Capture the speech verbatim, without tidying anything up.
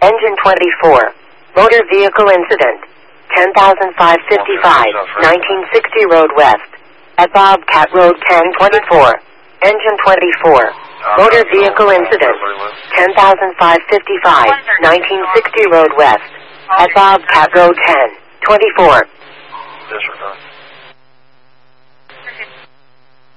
Engine twenty-four. Motor vehicle incident. ten thousand five hundred fifty-five, nineteen sixty Road West. At Bobcat Road ten twenty-four. Engine twenty-four. Motor vehicle incident. ten thousand five hundred fifty-five, nineteen sixty Road West. At Bobcat Road ten twenty-four. Disregard.